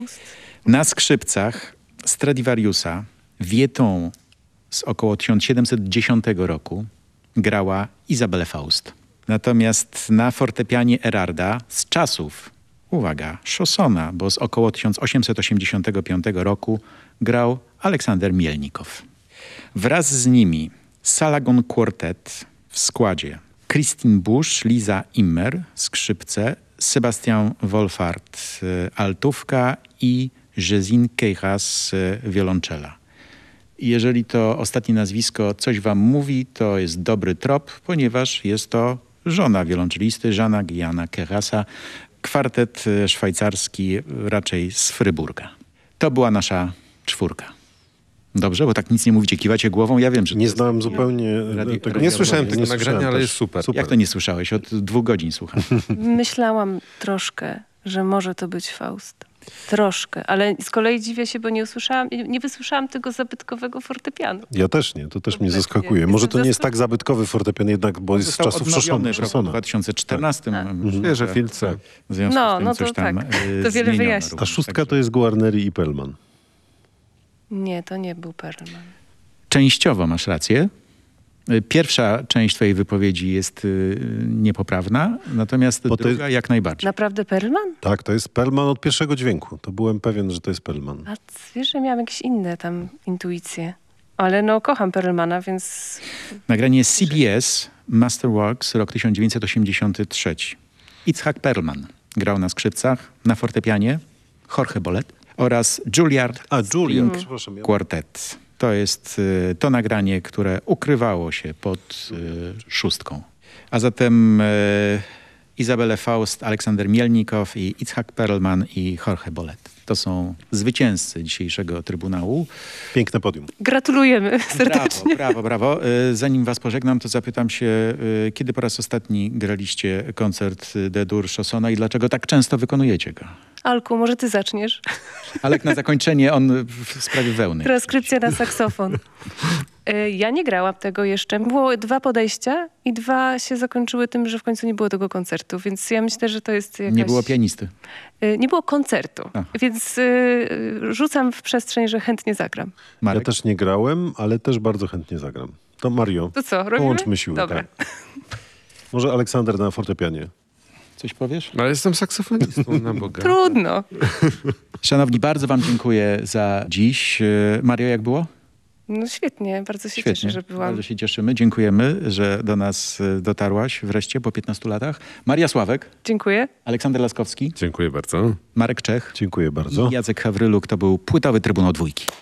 Na skrzypcach Stradivariusa Vietton z około 1710 roku grała Isabelle Faust. Natomiast na fortepianie Erarda z czasów, uwaga, Chaussona, bo z około 1885 roku grał Aleksander Mielnikow. Wraz z nimi Salagon Quartet w składzie Christine Busch, Lisa Immer skrzypce, Sebastian Wolfart altówka i Gesine Queyras wiolonczela. Jeżeli to ostatnie nazwisko coś wam mówi, to jest dobry trop, ponieważ jest to żona wiolonczelisty Jeana Guillana Queyrasa, kwartet szwajcarski raczej z Fryburga. To była nasza czwórka. Dobrze, bo tak nic nie mówicie, kiwacie głową. Ja wiem, że... Nie znałem zupełnie tego. Nie słyszałem tego nagrania, ale jest super. Jak to nie słyszałeś? Od 2 godzin słucham. Myślałam troszkę, że może to być Faust. Troszkę, ale z kolei dziwię się, bo nie wysłyszałam tego zabytkowego fortepianu. Ja też nie, to też mnie zaskakuje. Może to nie jest tak zabytkowy fortepian jednak, bo jest z czasów odnowiony w roku Chaussona. 2014. Świeże filce. W związku z tym No coś to tam tak, to wiele wyjaśni. A szóstka to jest Guarneri i Perlman. Nie, to nie był Perlman. Częściowo masz rację. Pierwsza część twojej wypowiedzi jest niepoprawna, natomiast druga jak najbardziej. Naprawdę Perlman? Tak, to jest Perlman od pierwszego dźwięku. To byłem pewien, że to jest Perlman. A wiesz, że miałam jakieś inne tam intuicje. Ale no, kocham Perlmana, więc... Nagranie CBS Masterworks, rok 1983. Itzhak Perlman grał na skrzypcach, na fortepianie, Jorge Bolet oraz Juilliard String przepraszam. Quartet. To jest to nagranie, które ukrywało się pod szóstką. A zatem Isabelle Faust, Aleksander Mielnikow i Itzhak Perlman i Jorge Bolet. To są zwycięzcy dzisiejszego Trybunału. Piękne podium. Gratulujemy serdecznie. Brawo. Zanim was pożegnam, to zapytam się, kiedy po raz ostatni graliście koncert D-dur Chaussona i dlaczego tak często wykonujecie go? Alku, może ty zaczniesz? Alek na zakończenie, on w sprawie wełny. Transkrypcja na saksofon. Ja nie grałam tego jeszcze. Było 2 podejścia i 2 się zakończyły tym, że w końcu nie było tego koncertu, więc ja myślę, że to jest jakaś... Nie było pianisty. Nie było koncertu, Aha. więc rzucam w przestrzeń, że chętnie zagram. Marek? Ja też nie grałem, ale też bardzo chętnie zagram. To Mario, To co, robimy? połączmy siły. Dobra. Tak. Może Aleksander na fortepianie. Coś powiesz? No, ale jestem saksofonistą, na Boga. Trudno. Szanowni, bardzo wam dziękuję za dziś. Mario, jak było? No świetnie, bardzo się cieszę, że byłam. Bardzo się cieszymy. Dziękujemy, że do nas dotarłaś wreszcie po 15 latach. Maria Sławek, Dziękuję. Aleksander Laskowski, Dziękuję bardzo. Marek Czech Dziękuję bardzo. i Jacek Hawryluk. To był Płytowy Trybunał Dwójki.